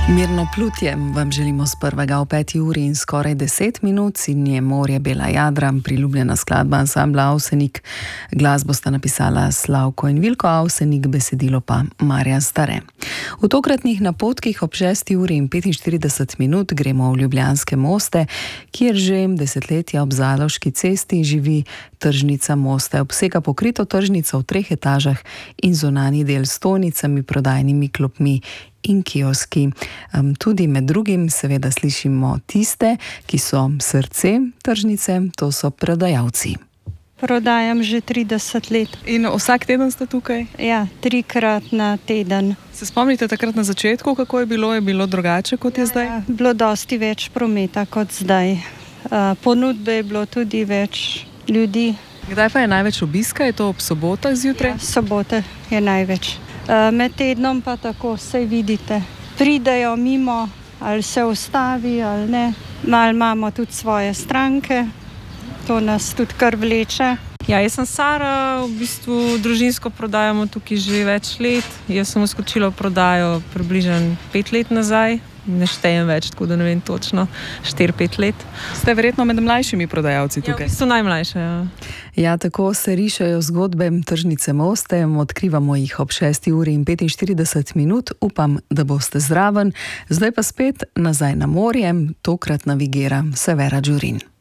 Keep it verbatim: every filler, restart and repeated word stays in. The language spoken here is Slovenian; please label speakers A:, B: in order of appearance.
A: Mirno plutje vam želimo s prvega v peti uri in skoraj deset minut. Sinje morje, bela jadra, priljubljena skladba ansambla Avsenik. Glasbo sta napisala Slavko in Vilko Avsenik, besedilo pa Marjan Stare. V tokratnih napotkih ob šesti uri in petinštirideset minut gremo v Ljubljanske Moste, kjer že desetletja ob Zaloški cesti živi tržnica Moste. Obsega pokrito tržnico v treh etažah in zunanji del s stojnicami, prodajnimi klopmi in kioski. Tudi med drugim seveda slišimo tiste, ki so srce tržnice, to so prodajalci.
B: Prodajam že trideset let.
C: In vsak teden ste tukaj?
B: Ja, trikrat na teden.
C: Se spomnite takrat na začetku, kako je bilo? Je bilo drugače, kot je zdaj?
B: Ja, bilo dosti več prometa kot zdaj. Ponudbe je bilo tudi več ljudi.
C: Kdaj pa je največ obiska? Je to ob sobotah zjutraj?
B: Ja, sobote je največ. Med tednom pa tako, saj vidite, pridejo mimo, ali se ustavi ali ne. Malo imamo tudi svoje stranke, to nas tudi kar vleče.
D: Ja, jaz sem Sara, v bistvu družinsko prodajamo tukaj že več let. Jaz sem vskočila v prodajo približno pet let nazaj. Ne štejem več, tako da ne vem točno, štiri pet let.
C: Ste verjetno med mlajšimi prodajalci tukaj?
D: Ja, v bistvu najmlajše, ja.
A: Ja, tako se rišejo zgodbe tržnice Moste, odkrivamo jih ob šesti uri in petinštirideset minut. Upam, da boste zraven. Zdaj pa spet nazaj na morje, tokrat navigira Severa Đurin.